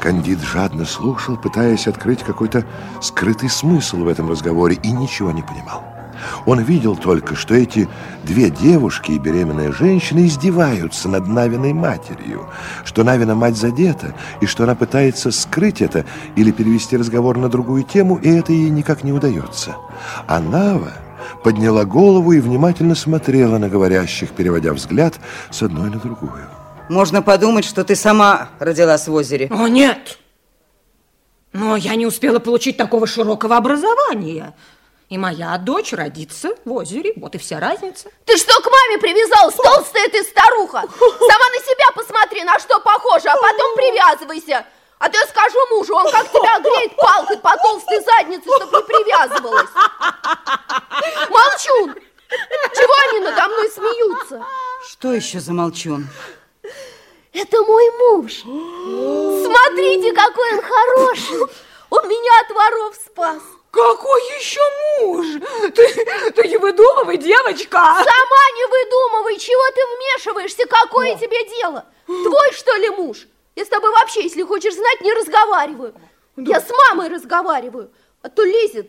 Кандид жадно слушал, пытаясь открыть какой-то скрытый смысл в этом разговоре, и ничего не понимал. Он видел только, что эти две девушки и беременная женщина издеваются над Навиной матерью, что Навина мать задета, и что она пытается скрыть это или перевести разговор на другую тему, и это ей никак не удается. А Нава подняла голову и внимательно смотрела на говорящих, переводя взгляд с одной на другую. Можно подумать, что ты сама родилась в озере. О, нет! Но я не успела получить такого широкого образования. И моя дочь родится в озере. Вот и вся разница. Ты что к маме привязалась, толстая ты старуха? Сама на себя посмотри, на что похожа, а потом привязывайся. А то я скажу мужу, он как тебя греет палкой по толстой заднице, чтобы не привязывалась. Молчун! Чего они надо мной смеются? Что еще за молчун? Это мой муж. Смотрите, какой он хороший. Он меня от воров спас. Какой еще муж? Ты не выдумывай, девочка. Сама не выдумывай, чего ты вмешиваешься, какое тебе дело? Твой, что ли, муж? Я с тобой вообще, если хочешь знать, не разговариваю. Я с мамой разговариваю, а то лезет.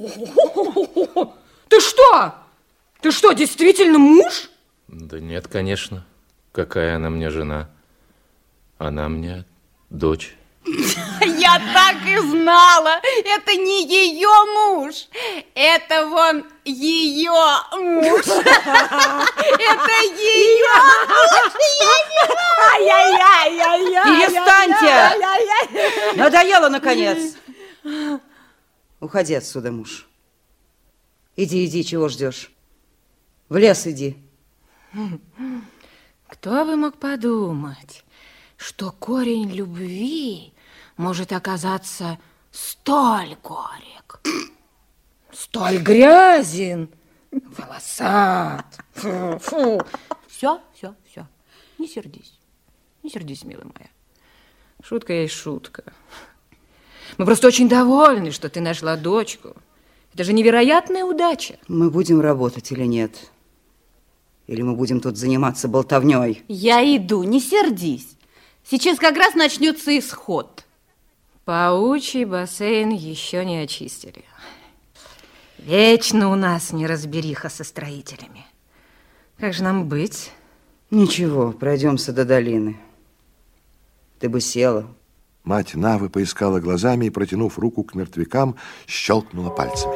Ты что? Ты что, действительно муж? Да нет, конечно. Какая она мне жена? Она мне дочь. Я так и знала, это не ее муж, это вон ее муж. Это ее муж. Перестаньте! Надоело, наконец. Уходи отсюда, муж. Иди, чего ждешь? В лес иди. Кто бы мог подумать, что корень любви может оказаться столь горек, столь грязен, волосат. Фу. Все. Не сердись, милая моя. Шутка есть шутка. Мы просто очень довольны, что ты нашла дочку. Это же невероятная удача. Мы будем работать или нет? Или мы будем тут заниматься болтовней? Я иду, не сердись. Сейчас как раз начнется исход. Паучий бассейн еще не очистили. Вечно у нас неразбериха со строителями. Как же нам быть? Ничего, пройдемся до долины. Ты бы села. Мать Навы поискала глазами и, протянув руку к мертвякам, щелкнула пальцами.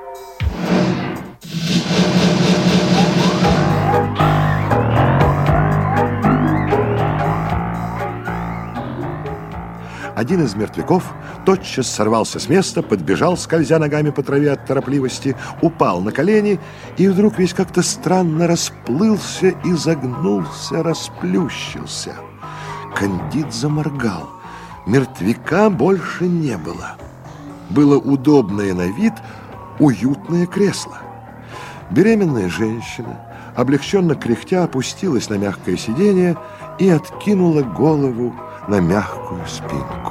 Один из мертвяков тотчас сорвался с места, подбежал, скользя ногами по траве от торопливости, упал на колени и вдруг весь как-то странно расплылся, изогнулся, расплющился. Кандид заморгал. Мертвяка больше не было. Было удобное на вид уютное кресло. Беременная женщина, облегченно кряхтя, опустилась на мягкое сиденье и откинула голову на мягкую спинку.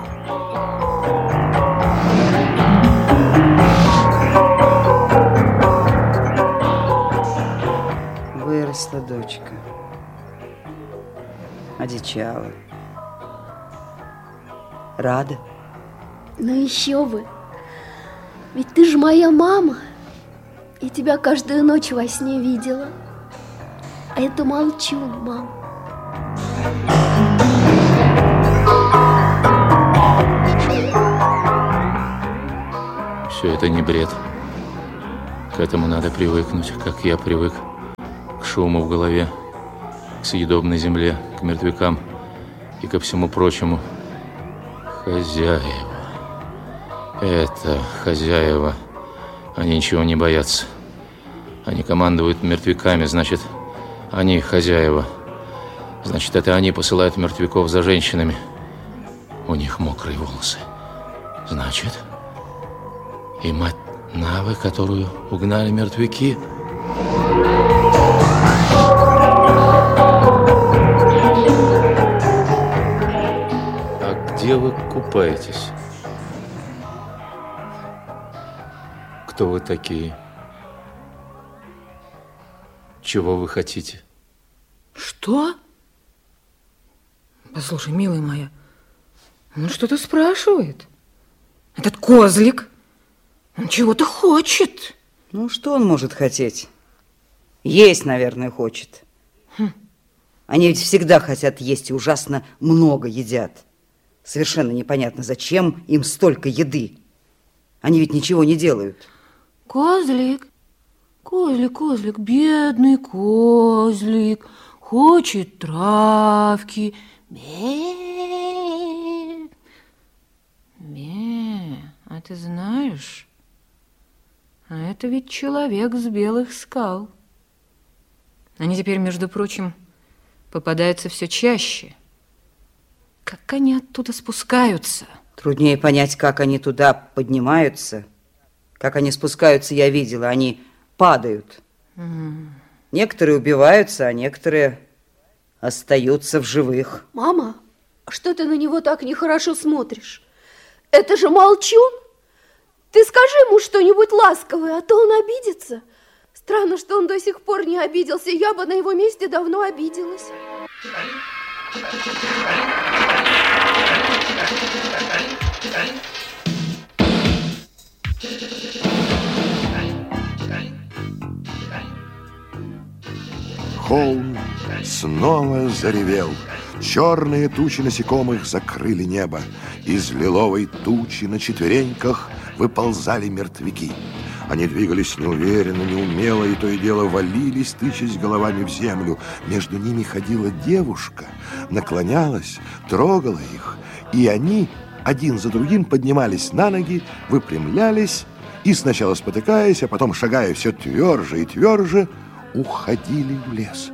Выросла дочка. Одичала. Рада? Ну еще бы. Ведь ты же моя мама. Я тебя каждую ночь во сне видела. А это молчун, мам. Все это не бред. К этому надо привыкнуть, как я привык. К шуму в голове, к съедобной земле, к мертвякам и ко всему прочему. Хозяева. Это хозяева. Они ничего не боятся. Они командуют мертвяками, значит, они хозяева. Значит, это они посылают мертвяков за женщинами. У них мокрые волосы. Значит, и мать Навы, которую угнали мертвяки. А где вы купаетесь? Кто вы такие? Чего вы хотите? Что? Послушай, милая моя, Он что-то спрашивает. Этот козлик, он чего-то хочет. Ну, что он может хотеть? Есть, наверное, хочет. Они ведь всегда хотят есть и ужасно много едят. Совершенно непонятно, зачем им столько еды. Они ведь ничего не делают. Козлик, козлик, бедный козлик, хочет травки. Бе. А ты знаешь, а это ведь человек с белых скал. Они теперь, между прочим, попадаются все чаще. Как они оттуда спускаются? Труднее понять, как они туда поднимаются. Как они спускаются, я видела, они падают. Некоторые убиваются, а некоторые остаются в живых. Мама, что ты на него так нехорошо смотришь? Это же молчун. Ты скажи ему что-нибудь ласковое, а то он обидится. Странно, что он до сих пор не обиделся. Я бы на его месте давно обиделась. Холм снова заревел. Черные тучи насекомых закрыли небо. Из лиловой тучи на четвереньках выползали мертвяки. Они двигались неуверенно, неумело, и то и дело валились, тычась головами в землю. Между ними ходила девушка, наклонялась, трогала их, и они один за другим поднимались на ноги, выпрямлялись и, сначала спотыкаясь, а потом шагая все тверже и тверже, уходили в лес.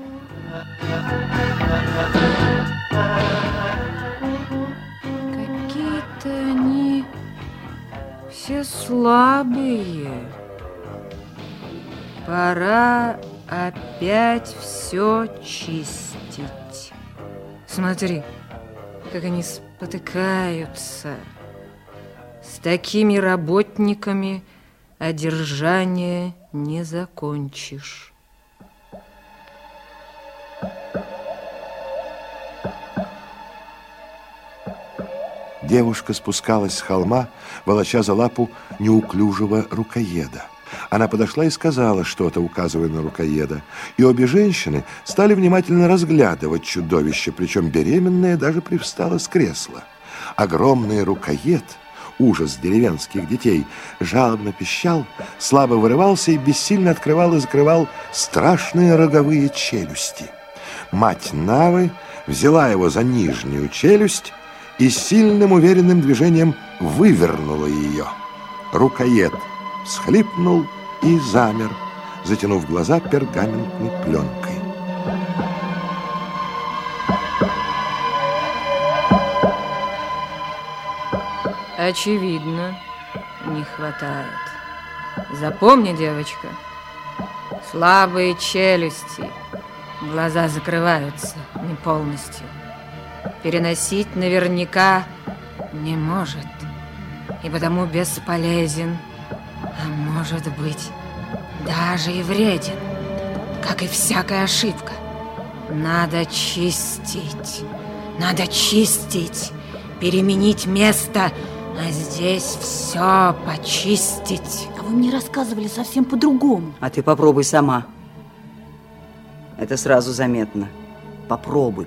Какие-то они все слабые. Пора опять все чистить. Смотри, как они спотыкаются. С такими работниками одержание не закончишь. Девушка спускалась с холма, волоча за лапу неуклюжего рукоеда. Она подошла и сказала что-то, указывая на рукоеда. И обе женщины стали внимательно разглядывать чудовище, причем беременная даже привстала с кресла. Огромный рукоед, ужас деревенских детей, жалобно пищал, слабо вырывался и бессильно открывал и закрывал страшные роговые челюсти. Мать Навы взяла его за нижнюю челюсть и сильным уверенным движением вывернула ее. Рукоед всхлипнул и замер, затянув глаза пергаментной пленкой. Очевидно, не хватает. Запомни, девочка, слабые челюсти, глаза закрываются не полностью. Переносить наверняка не может, и потому бесполезен, а может быть, даже и вреден, как и всякая ошибка. Надо чистить, переменить место, а здесь все почистить. А вы мне рассказывали совсем по-другому. А ты попробуй сама. Это сразу заметно. Попробуй.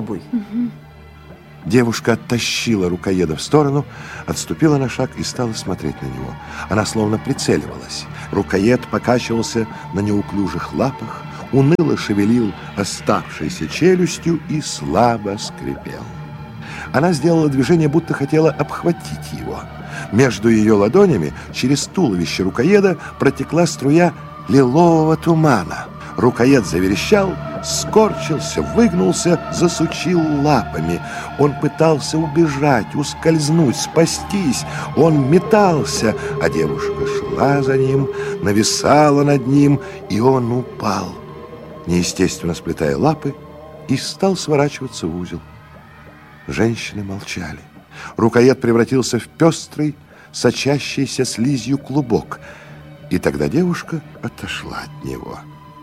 Девушка оттащила рукоеда в сторону, отступила на шаг и стала смотреть на него. Она словно прицеливалась. Рукоед покачивался на неуклюжих лапах, уныло шевелил оставшейся челюстью и слабо скрипел. Она сделала движение, будто хотела обхватить его. Между ее ладонями через туловище рукоеда протекла струя лилового тумана. Рукоед заверещал, скорчился, выгнулся, засучил лапами. Он пытался убежать, ускользнуть, спастись. Он метался, а девушка шла за ним, нависала над ним, и он упал, неестественно сплетая лапы, и стал сворачиваться в узел. Женщины молчали. Рукоед превратился в пестрый, сочащийся слизью клубок, и тогда девушка отошла от него.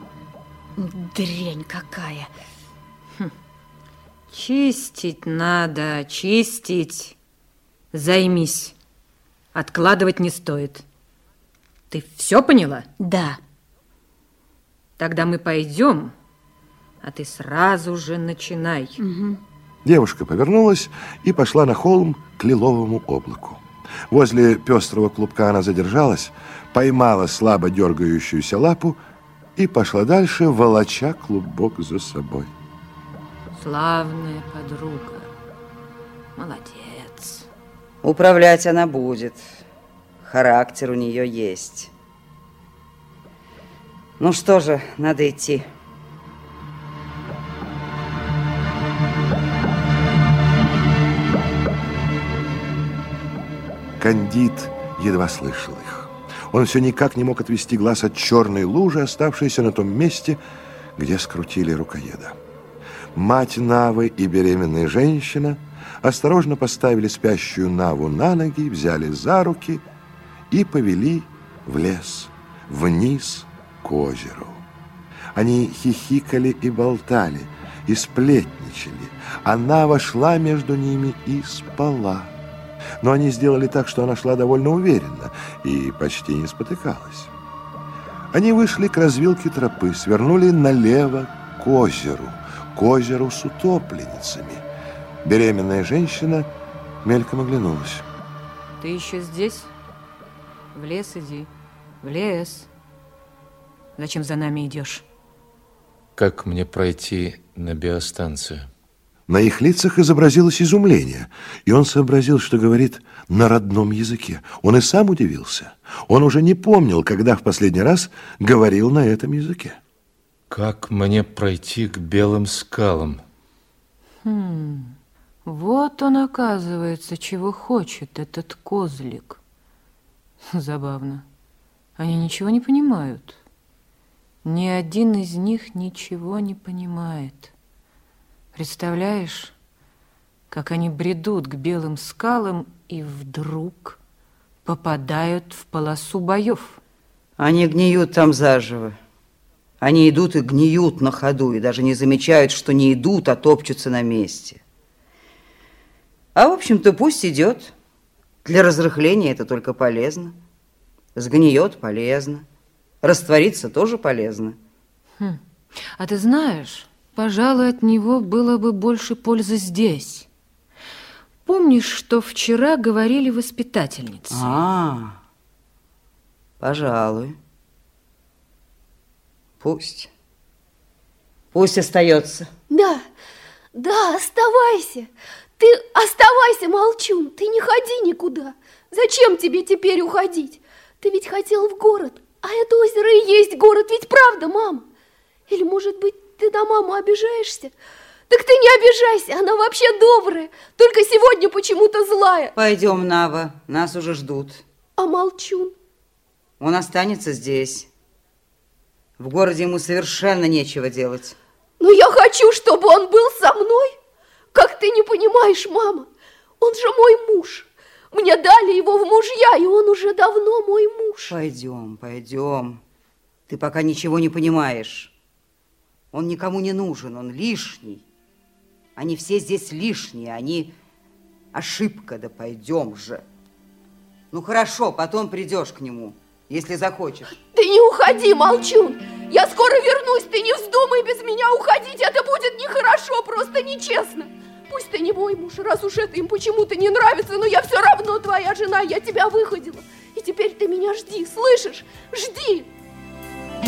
Дрянь какая. Чистить надо, чистить. Займись. Откладывать не стоит. Ты все поняла? Да. Тогда мы пойдем, а ты сразу же начинай. Угу. Девушка повернулась и пошла на холм к лиловому облаку. Возле пестрого клубка она задержалась, поймала слабо дергающуюся лапу и пошла дальше, волоча клубок за собой. Славная подруга. Молодец. Управлять она будет. Характер у нее есть. Ну что же, надо идти. Кандид едва слышал их. Он все никак не мог отвести глаз от черной лужи, оставшейся на том месте, где скрутили рукоеда. Мать Навы и беременная женщина осторожно поставили спящую Наву на ноги, взяли за руки и повели в лес, вниз к озеру. Они хихикали и болтали, и сплетничали, а Нава шла между ними и спала. Но они сделали так, что она шла довольно уверенно и почти не спотыкалась. Они вышли к развилке тропы, свернули налево к озеру с утопленницами. Беременная женщина мельком оглянулась. Ты еще здесь? В лес иди, в лес. Зачем за нами идешь? Как мне пройти на биостанцию? На их лицах изобразилось изумление, и он сообразил, что говорит на родном языке. Он и сам удивился. Он уже не помнил, когда в последний раз говорил на этом языке. Как мне пройти к белым скалам? Вот он, оказывается, чего хочет этот козлик. Забавно. Они ничего не понимают. Ни один из них ничего не понимает. Представляешь, как они бредут к белым скалам и вдруг попадают в полосу боев. Они гниют там заживо. Они идут и гниют на ходу, и даже не замечают, что не идут, а топчутся на месте. А, в общем-то, пусть идет. Для разрыхления это только полезно. Сгниет – полезно. Раствориться тоже полезно. А ты знаешь, пожалуй, от него было бы больше пользы здесь. Помнишь, что вчера говорили воспитательницы? Пожалуй. Пусть. Пусть остается. Да, оставайся. Ты оставайся, молчун. Ты не ходи никуда. Зачем тебе теперь уходить? Ты ведь хотел в город. А это озеро и есть город, ведь правда, мам? Или, может быть, ты на маму обижаешься? Так ты не обижайся, она вообще добрая. Только сегодня почему-то злая. Пойдем, Нава, нас уже ждут. А молчун? Он останется здесь. В городе ему совершенно нечего делать. Но я хочу, чтобы он был со мной. Как ты не понимаешь, мама? Он же мой муж. Мне дали его в мужья, и он уже давно мой муж. Пойдем. Ты пока ничего не понимаешь. Он никому не нужен, он лишний. Они все здесь лишние, они ошибка, да пойдем же. Ну хорошо, потом придешь к нему, если захочешь. Ты не уходи, молчун. Я скоро вернусь, ты не вздумай без меня уходить. Это будет нехорошо, просто нечестно. Пусть ты не мой муж, раз уж это им почему-то не нравится, но я все равно твоя жена, я тебя выходила. И теперь ты меня жди, слышишь? Жди.